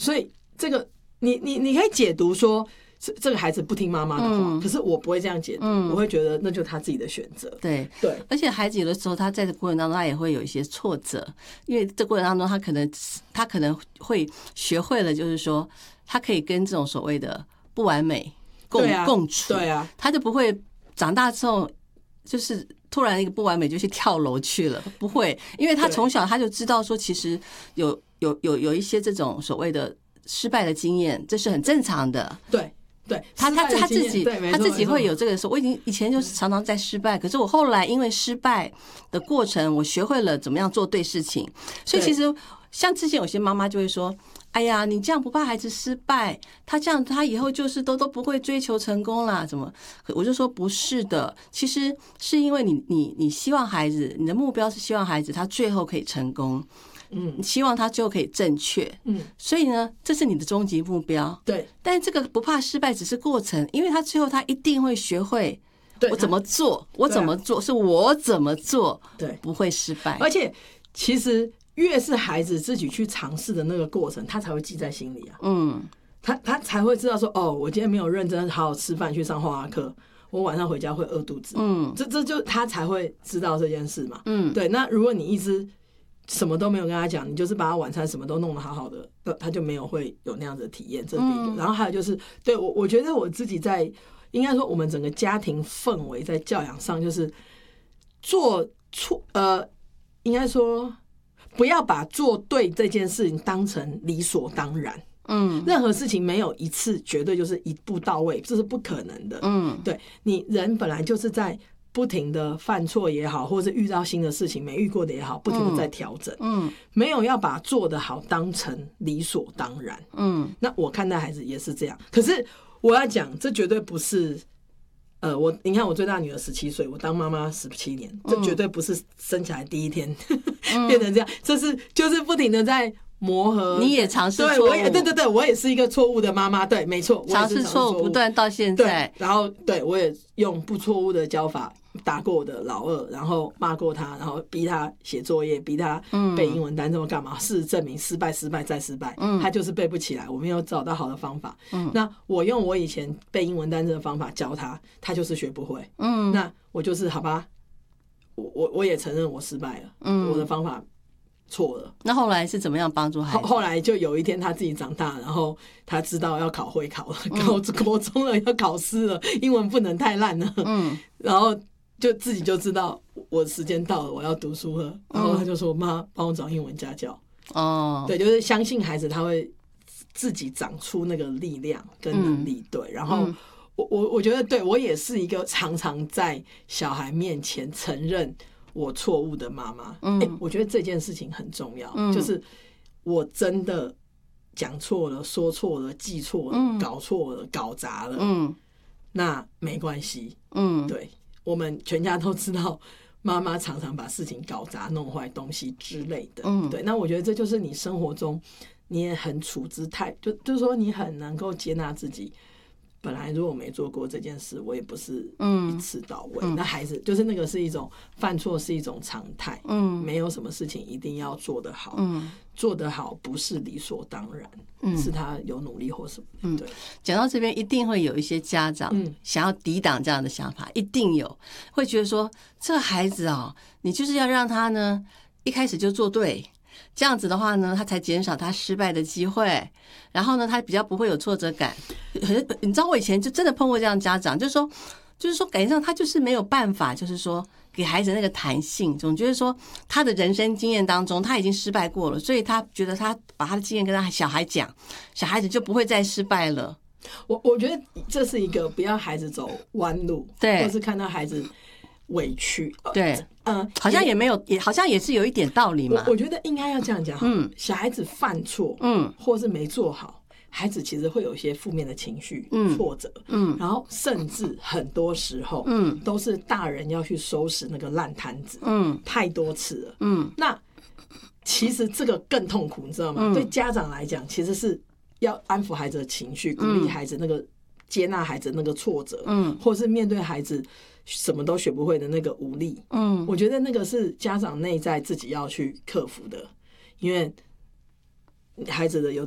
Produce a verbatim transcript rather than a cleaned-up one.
所以这个你你你可以解读说。这这个孩子不听妈妈的话，嗯、可是我不会这样解读，嗯、我会觉得那就是他自己的选择。 对对， 而且孩子有的时候他在这过程当中他也会有一些挫折，因为这过程当中他可能他可能会学会了，就是说他可以跟这种所谓的不完美共、啊、共处， 对啊， 他就不会长大之后就是突然一个不完美就去跳楼去了，不会，因为他从小他就知道说，其实有有有有一些这种所谓的失败的经验，这是很正常的。 对。对他他他自己他自己会有这个时候，我已经以前就是常常在失败，可是我后来因为失败的过程，我学会了怎么样做对事情。所以其实像之前有些妈妈就会说：“哎呀，你这样不怕孩子失败？他这样他以后就是都都不会追求成功啦，怎么？”我就说不是的，其实是因为你你你希望孩子，你的目标是希望孩子他最后可以成功。嗯，希望他最后可以正确，嗯，所以呢，这是你的终极目标， 对。 但是这个不怕失败只是过程，因为他最后他一定会学会，我怎么做，我怎么做，是我怎么做， 对， 不会失败。 而且其实越是孩子自己去尝试的那个过程，他才会记在心里啊，嗯，他他才会知道说，哦，我今天没有认真好好吃饭去上画画课。我晚上回家会饿肚子，嗯，这这就他才会知道这件事嘛，嗯，对。那如果你一直什么都没有跟他讲，你就是把他晚餐什么都弄得好好的，他就没有会有那样子的体验，这是第一个。然后还有就是，对我我觉得我自己在应该说我们整个家庭氛围在教养上，就是做错呃，应该说不要把做对这件事情当成理所当然。嗯，任何事情没有一次绝对就是一步到位，这是不可能的。嗯，对，你人本来就是在不停的犯错也好，或是遇到新的事情没遇过的也好，不停的在调整。嗯，没有要把做得好当成理所当然。嗯，那我看待孩子也是这样。可是我要讲，这绝对不是，呃，我你看我最大女儿十七岁，我当妈妈十七年，这绝对不是生起来第一天、嗯、变成这样，这是就是不停的在磨合。 你也尝试错误， 对，我也对对对，我也是一个错误的妈妈，对，没错， 尝试错误不断到现在。 然后对我也用不错误的教法打过我的老二，然后骂过他，然后逼他写作业，逼他背英文单词或干嘛。事实证明，失败、失败再失败，嗯，他就是背不起来。我没有找到好的方法，嗯，那我用我以前背英文单词的方法教他，他就是学不会，嗯，那我就是好吧，我我我也承认我失败了，嗯，我的方法错了。 那后来是怎么样帮助孩子？ 后来就有一天他自己长大，然后他知道要考会考了，考国中了，要考试了，英文不能太烂了，嗯，然后就自己就知道我时间到了，我要读书了，然后他就说：“妈，帮我找英文家教。”哦，对，就是相信孩子他会自己长出那个力量跟能力，嗯、对。然后我我我觉得，对我也是一个常常在小孩面前承认我错误的妈妈。嗯、欸，我觉得这件事情很重要，嗯、就是我真的讲错了、说错了、记错了、嗯、搞错了、搞砸了，嗯，那没关系，嗯，对。我们全家都知道，妈妈常常把事情搞砸、弄坏东西之类的。嗯，对。那我觉得这就是你生活中，你也很处之泰，就就是说你很能够接纳自己。本来如果我没做过这件事，我也不是一次到位。嗯、那孩子就是那个是一种犯错是一种常态。嗯，没有什么事情一定要做得好。嗯，做得好不是理所当然。嗯，是他有努力或什么。嗯，对。 讲到这边，一定会有一些家长想要抵挡这样的想法，一定有会觉得说，这个孩子啊、哦，你就是要让他呢一开始就做对。这样子的话呢，他才减少他失败的机会，然后呢，他比较不会有挫折感。你知道我以前就真的碰过这样的家长，就是说，就是说，感觉上他就是没有办法，就是说给孩子那个弹性，总觉得说他的人生经验当中他已经失败过了，所以他觉得他把他的经验跟他小孩讲，小孩子就不会再失败了。 我我觉得这是一个不要孩子走弯路， 对， 或是看到孩子委屈， 对。嗯，好像也没有，也好像也是有一点道理嘛。 我, 我觉得应该要这样讲，嗯，小孩子犯错，嗯，或是没做好，孩子其实会有一些负面的情绪、嗯、挫折，嗯，然后甚至很多时候，嗯，都是大人要去收拾那个烂摊子，嗯，太多次了，嗯，那其实这个更痛苦，你知道吗？嗯、对家长来讲，其实是要安抚孩子的情绪，鼓励孩子那个接纳孩子那个挫折，嗯，或是面对孩子什么都学不会的那个无力，嗯，我觉得那个是家长内在自己要去克服的，因为孩子的有